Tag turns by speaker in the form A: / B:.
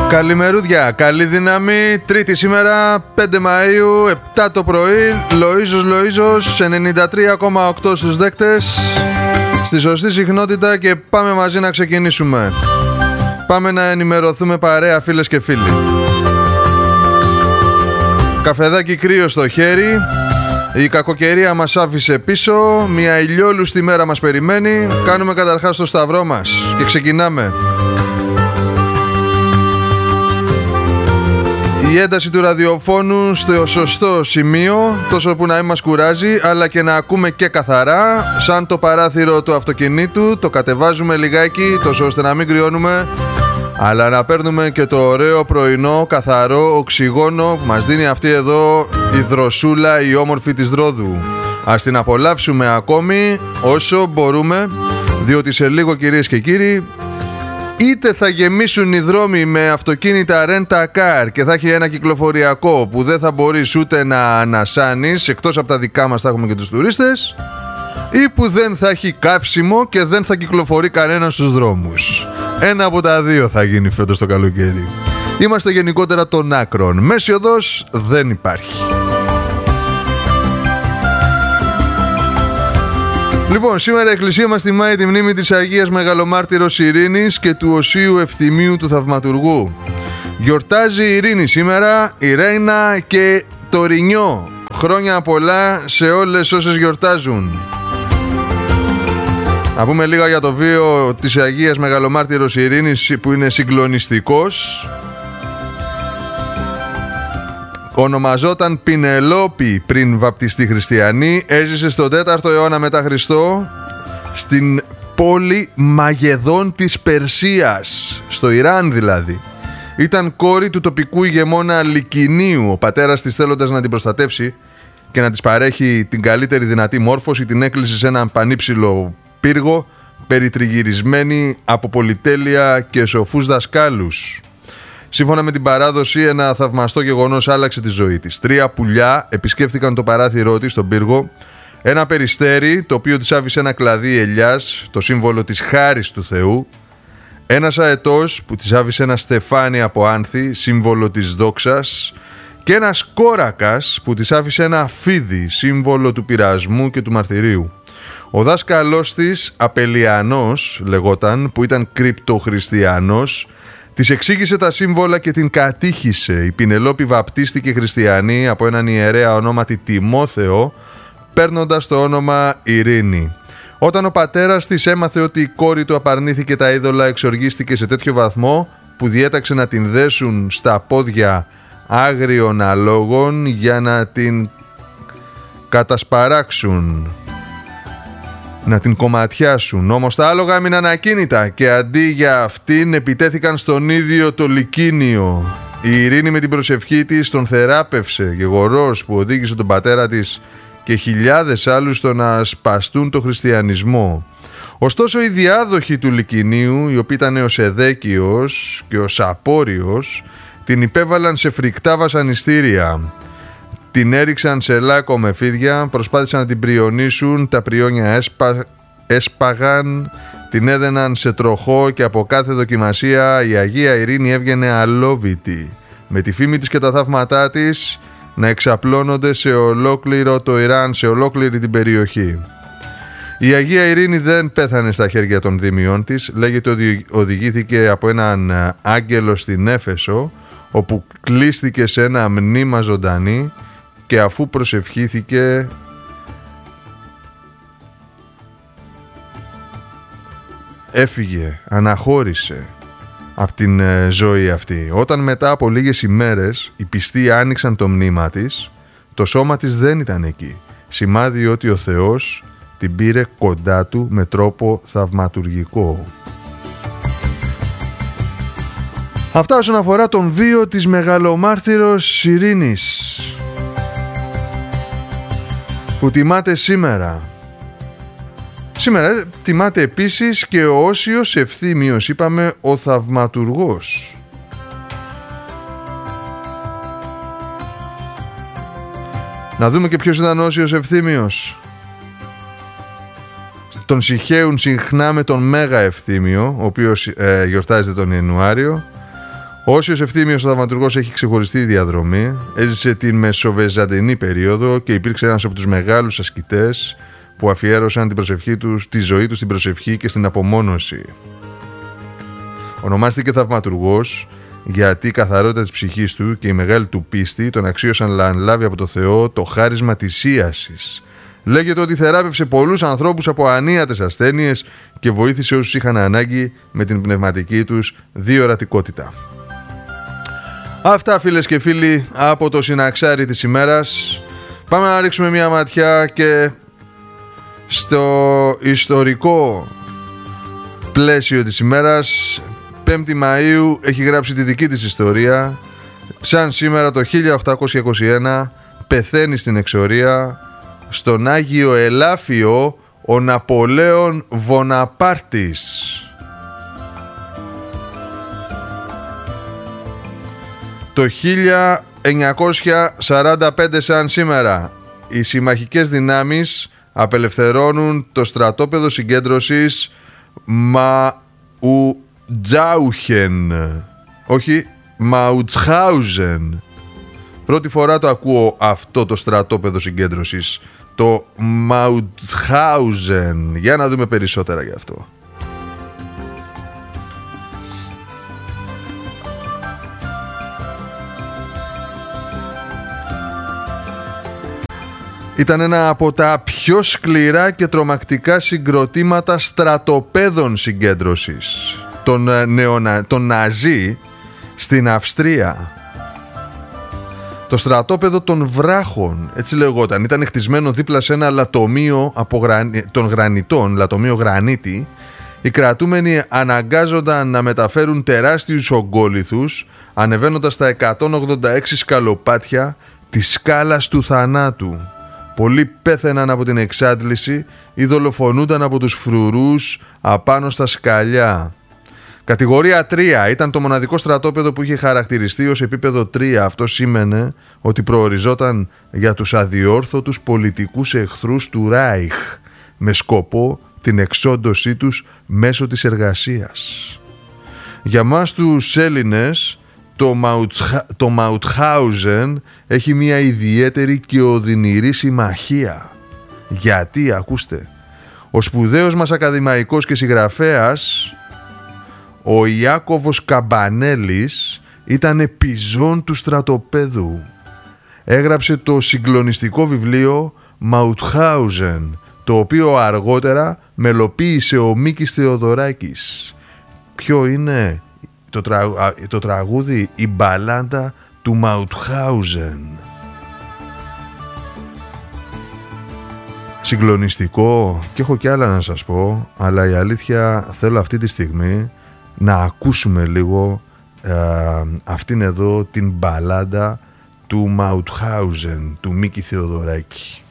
A: Καλημερούδια, καλή δύναμη. Τρίτη σήμερα, 5 Μαΐου, 7 το πρωί. Λοΐζος 93,8 στους δέκτες, στη σωστή συχνότητα, και πάμε μαζί να ξεκινήσουμε. Πάμε να ενημερωθούμε παρέα, φίλες και φίλοι. Καφεδάκι κρύο στο χέρι. Η κακοκαιρία μας άφησε πίσω. Μια ηλιόλουστη μέρα μας περιμένει. Κάνουμε καταρχάς το σταυρό μας και ξεκινάμε. Η ένταση του ραδιοφώνου στο σωστό σημείο, τόσο που να μην μας κουράζει, αλλά και να ακούμε και καθαρά. Σαν το παράθυρο του αυτοκινήτου, το κατεβάζουμε λιγάκι, τόσο ώστε να μην κρυώνουμε, αλλά να παίρνουμε και το ωραίο πρωινό καθαρό οξυγόνο που μας δίνει αυτή εδώ η δροσούλα, η όμορφη της Ρόδου. Ας την απολαύσουμε ακόμη όσο μπορούμε, διότι σε λίγο, κυρίες και κύριοι, είτε θα γεμίσουν οι δρόμοι με αυτοκίνητα rent-a-car και θα έχει ένα κυκλοφοριακό που δεν θα μπορείς ούτε να ανασάνεις, εκτός από τα δικά μας θα έχουμε και τους τουρίστες, ή που δεν θα έχει καύσιμο και δεν θα κυκλοφορεί κανένας στους δρόμους. Ένα από τα δύο θα γίνει φέτος το καλοκαίρι. Είμαστε γενικότερα των άκρων. Μέση οδός δεν υπάρχει. Λοιπόν, σήμερα η Εκκλησία μας τιμάει τη μνήμη της Αγίας Μεγαλομάρτυρος Ειρήνης και του Οσίου Ευθυμίου του Θαυματουργού. Γιορτάζει η Ειρήνη σήμερα, η Ρέινα και το Ρινιό. Χρόνια πολλά σε όλες όσες γιορτάζουν. Να πούμε λίγα για το βίο της Αγίας Μεγαλομάρτυρος Ειρήνης, που είναι συγκλονιστικός. Ονομαζόταν Πινελόπη πριν βαπτιστεί χριστιανή. Έζησε στον 4ο αιώνα μετά Χριστό στην πόλη Μαγεδών της Περσίας, στο Ιράν δηλαδή. Ήταν κόρη του τοπικού ηγεμόνα Λικινίου. Ο πατέρας της, θέλοντας να την προστατεύσει και να της παρέχει την καλύτερη δυνατή μόρφωση, την έκλεισε σε έναν πανύψηλο πύργο, περιτριγυρισμένη από πολυτέλεια και σοφούς δασκάλους. Σύμφωνα με την παράδοση, ένα θαυμαστό γεγονός άλλαξε τη ζωή της. 3 πουλιά επισκέφθηκαν το παράθυρό της στον πύργο. Ένα περιστέρι, το οποίο της άφησε ένα κλαδί ελιάς, το σύμβολο της χάρης του Θεού. Ένας αετός που της άφησε ένα στεφάνι από άνθη, σύμβολο της δόξας. Και ένας κόρακας που της άφησε ένα φίδι, σύμβολο του πειρασμού και του μαρτυρίου. Ο δάσκαλός της, Απελιανός λεγόταν, που ήταν κρυπτοχριστιανός, της εξήγησε τα σύμβολα και την κατήχησε. Η Πινελόπη βαπτίστηκε χριστιανή από έναν ιερέα ονόματι Τιμόθεο, παίρνοντας το όνομα Ειρήνη. Όταν ο πατέρας της έμαθε ότι η κόρη του απαρνήθηκε τα είδωλα, εξοργίστηκε σε τέτοιο βαθμό που διέταξε να την δέσουν στα πόδια άγριων αλόγων για να την κατασπαράξουν, να την κομματιάσουν. Όμως τα άλογα έμειναν ακίνητα και αντί για αυτήν επιτέθηκαν στον ίδιο το Λικίνιο. Η Ειρήνη με την προσευχή της τον θεράπευσε, γεγονός που οδήγησε τον πατέρα της και χιλιάδες άλλους στο να σπαστούν το χριστιανισμό. Ωστόσο οι διάδοχοι του Λικινίου, οι οποίοι ήταν ο Σεδέκιος και ο Σαπόριος, την υπέβαλαν σε φρικτά βασανιστήρια. Την έριξαν σε λάκκο με φίδια, προσπάθησαν να την πριονίσουν, τα πριόνια έσπαγαν, την έδαιναν σε τροχό και από κάθε δοκιμασία η Αγία Ειρήνη έβγαινε αλόβητη, με τη φήμη της και τα θαύματά της να εξαπλώνονται σε ολόκληρο το Ιράν, σε ολόκληρη την περιοχή. Η Αγία Ειρήνη δεν πέθανε στα χέρια των δήμιών της, λέγεται ότι οδηγήθηκε από έναν άγγελο στην Έφεσο, όπου κλείστηκε σε ένα μνήμα ζωντανή και αφού προσευχήθηκε έφυγε, αναχώρησε από την ζωή αυτή. Όταν μετά από λίγες ημέρες οι πιστοί άνοιξαν το μνήμα της, το σώμα της δεν ήταν εκεί. Σημάδι ότι ο Θεός την πήρε κοντά του με τρόπο θαυματουργικό. Αυτά όσον αφορά τον βίο της Μεγαλομάρτυρος Ειρήνης, που τιμάται σήμερα. Σήμερα τιμάται επίσης και ο Όσιος Ευθύμιος, είπαμε, ο θαυματουργός. Να δούμε και ποιος ήταν ο Όσιος Ευθύμιος. Τον συγχέουν συχνά με τον Μέγα Ευθύμιο, ο οποίος γιορτάζεται τον Ιανουάριο. Ο Όσιος Ευθύμιος, ο θαυματουργός, έχει ξεχωριστή διαδρομή. Έζησε την μεσοβεζαντινή περίοδο και υπήρξε ένας από τους μεγάλους ασκητές που αφιέρωσαν τη ζωή τους στην προσευχή και στην απομόνωση. Ονομάστηκε θαυματουργός γιατί η καθαρότητα της ψυχής του και η μεγάλη του πίστη τον αξίωσαν να λάβει από το Θεό το χάρισμα της ίασης. Λέγεται ότι θεράπευσε πολλούς ανθρώπους από ανίατες ασθένειες και βοήθησε όσους είχαν ανάγκη με την πνευματική τους διορατικότητα. Αυτά, φίλες και φίλοι, από το συναξάρι της ημέρας. Πάμε να ρίξουμε μια ματιά και στο ιστορικό πλαίσιο της ημέρας. 5η Μαΐου έχει γράψει τη δική της ιστορία. Σαν σήμερα το 1821 πεθαίνει στην εξορία στον Άγιο Ελάφιο ο Ναπολέον Βοναπάρτης. Το 1945 σαν σήμερα οι συμμαχικές δυνάμεις απελευθερώνουν το στρατόπεδο συγκέντρωσης Μαουτσχάουζεν. Πρώτη φορά το ακούω αυτό το στρατόπεδο συγκέντρωσης, το Μαουτσχάουζεν. Για να δούμε περισσότερα γι' αυτό. Ήταν ένα από τα πιο σκληρά και τρομακτικά συγκροτήματα στρατοπέδων συγκέντρωσης των Ναζί στην Αυστρία. Το στρατόπεδο των Βράχων, έτσι λεγόταν, ήταν χτισμένο δίπλα σε ένα λατομείο των γρανιτών, λατομείο γρανίτη. Οι κρατούμενοι αναγκάζονταν να μεταφέρουν τεράστιους ογκόλιθους ανεβαίνοντας τα 186 σκαλοπάτια της σκάλας του θανάτου. Πολλοί πέθαιναν από την εξάντληση ή δολοφονούνταν από τους φρουρούς απάνω στα σκαλιά. Κατηγορία 3 ήταν το μοναδικό στρατόπεδο που είχε χαρακτηριστεί ως επίπεδο 3. Αυτό σήμαινε ότι προοριζόταν για τους αδιόρθωτους πολιτικούς εχθρούς του Ράιχ με σκοπό την εξόντωσή τους μέσω της εργασίας. Για μας τους Έλληνες το Μαουτχάουζεν έχει μια ιδιαίτερη και οδυνηρή συμμαχία. Γιατί, ακούστε, ο σπουδαίος μας ακαδημαϊκός και συγγραφέας ο Ιάκωβος Καμπανέλης ήταν πιζών του στρατοπέδου. Έγραψε το συγκλονιστικό βιβλίο Μαουτχάουζεν, το οποίο αργότερα μελοποίησε ο Μίκης Θεοδωράκης. Ποιο είναι το τραγούδι «Η μπαλάντα του Μαουτχάουζεν». Συγκλονιστικό, και έχω κι άλλα να σας πω, αλλά η αλήθεια θέλω αυτή τη στιγμή να ακούσουμε λίγο αυτήν εδώ την μπαλάντα του Μαουτχάουζεν, του Μίκη Θεοδωράκη.